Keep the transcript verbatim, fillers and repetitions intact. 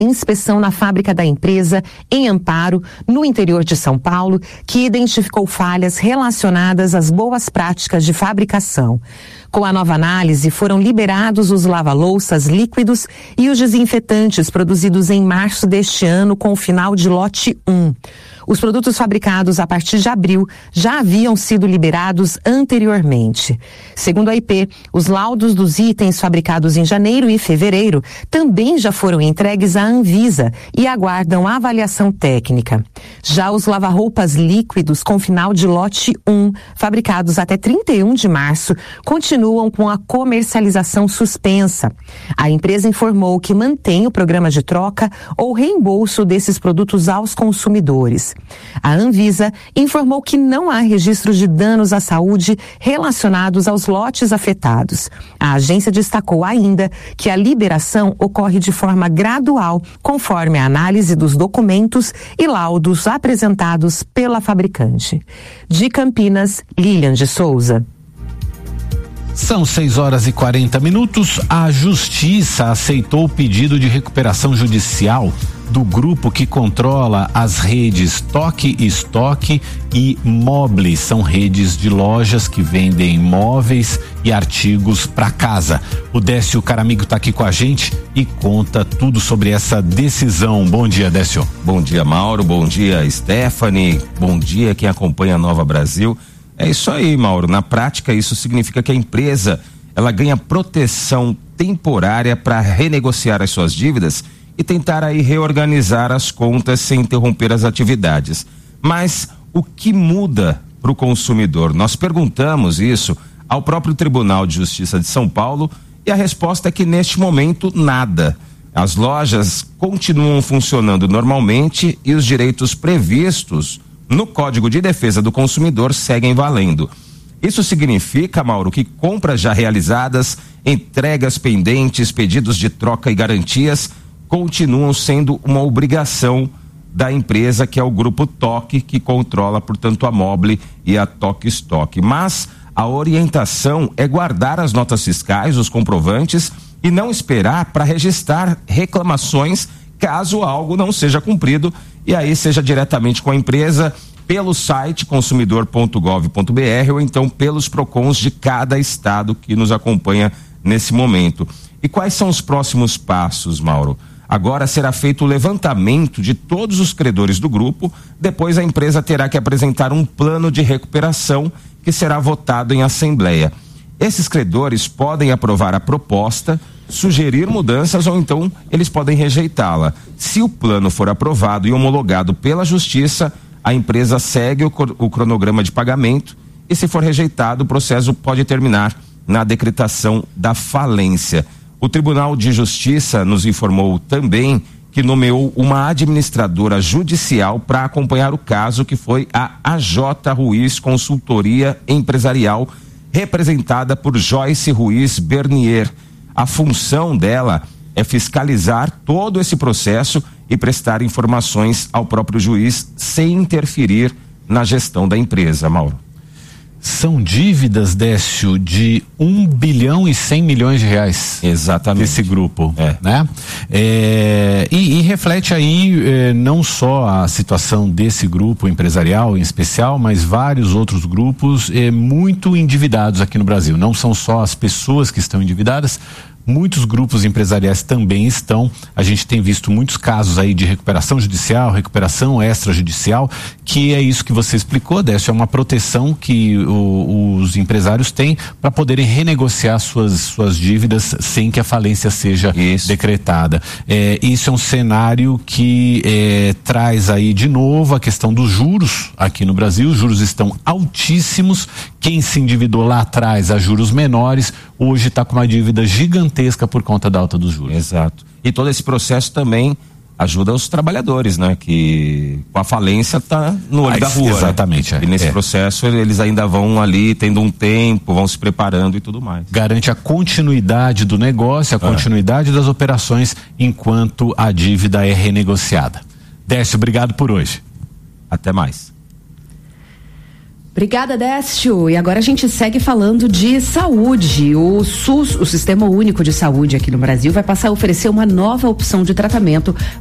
inspeção na fábrica da empresa em Amparo, no interior de São Paulo, que identificou falhas relacionadas às boas práticas de fabricação. Com a nova análise, foram liberados os lava-louças líquidos e os desinfetantes produzidos em março deste ano com o final de lote um. Os produtos fabricados a partir de abril já haviam sido liberados anteriormente. Segundo a I P, os laudos dos itens fabricados em janeiro e fevereiro também já foram entregues à Anvisa e aguardam avaliação técnica. Já os lava-roupas líquidos com final de lote um, fabricados até trinta e um de março, continuam com a comercialização suspensa. A empresa informou que mantém o programa de troca ou reembolso desses produtos aos consumidores. A Anvisa informou que não há registros de danos à saúde relacionados aos lotes afetados. A agência destacou ainda que a liberação ocorre de forma gradual, conforme a análise dos documentos e laudos apresentados pela fabricante. De Campinas, Lilian de Souza. São seis horas e quarenta minutos. A Justiça aceitou o pedido de recuperação judicial do grupo que controla as redes Toque Estoque e Mobile. São redes de lojas que vendem móveis e artigos para casa. O Décio Caramigo está aqui com a gente e conta tudo sobre essa decisão. Bom dia, Décio. Bom dia, Mauro. Bom dia, Stephanie. Bom dia quem acompanha a Nova Brasil. É isso aí, Mauro. Na prática, isso significa que a empresa ela ganha proteção temporária para renegociar as suas dívidas e tentar aí reorganizar as contas sem interromper as atividades. Mas o que muda para o consumidor? Nós perguntamos isso ao próprio Tribunal de Justiça de São Paulo e a resposta é que neste momento nada. As lojas continuam funcionando normalmente e os direitos previstos no Código de Defesa do Consumidor seguem valendo. Isso significa, Mauro, que compras já realizadas, entregas pendentes, pedidos de troca e garantias continuam sendo uma obrigação da empresa, que é o Grupo Toque, que controla, portanto, a Mobile e a Toque Estoque. Mas a orientação é guardar as notas fiscais, os comprovantes e não esperar para registrar reclamações caso algo não seja cumprido, e aí seja diretamente com a empresa, pelo site consumidor ponto gov ponto br ou então pelos PROCONs de cada estado que nos acompanha nesse momento. E quais são os próximos passos, Mauro? Agora será feito o levantamento de todos os credores do grupo, depois a empresa terá que apresentar um plano de recuperação que será votado em assembleia. Esses credores podem aprovar a proposta, sugerir mudanças ou então eles podem rejeitá-la. Se o plano for aprovado e homologado pela Justiça, a empresa segue o, o cronograma de pagamento e, se for rejeitado, o processo pode terminar na decretação da falência. O Tribunal de Justiça nos informou também que nomeou uma administradora judicial para acompanhar o caso, que foi a A J Ruiz Consultoria Empresarial, representada por Joyce Ruiz Bernier. A função dela é fiscalizar todo esse processo e prestar informações ao próprio juiz sem interferir na gestão da empresa, Mauro. São dívidas, Décio, de um bilhão e cem milhões de reais. Exatamente. Desse grupo, é. né? É, e, e reflete aí é, não só a situação desse grupo empresarial em especial, mas vários outros grupos é, muito endividados aqui no Brasil. Não são só as pessoas que estão endividadas, muitos grupos empresariais também estão. A gente tem visto muitos casos aí de recuperação judicial, recuperação extrajudicial, que é isso que você explicou, Décio, é uma proteção que o, os empresários têm para poderem renegociar suas, suas dívidas sem que a falência seja isso. decretada. É, isso é um cenário que é, traz aí de novo a questão dos juros aqui no Brasil. Os juros estão altíssimos. Quem se endividou lá atrás a juros menores, hoje está com uma dívida gigantesca por conta da alta dos juros. Exato. E todo esse processo também ajuda os trabalhadores, né? Que com a falência tá no olho ah, da rua. Exatamente. Né? É. E nesse é. processo eles ainda vão ali tendo um tempo, vão se preparando e tudo mais. Garante a continuidade do negócio, a é. continuidade das operações enquanto a dívida é renegociada. Décio, obrigado por hoje. Até mais. Obrigada, Décio. E agora a gente segue falando de saúde. O SUS, o Sistema Único de Saúde aqui no Brasil, vai passar a oferecer uma nova opção de tratamento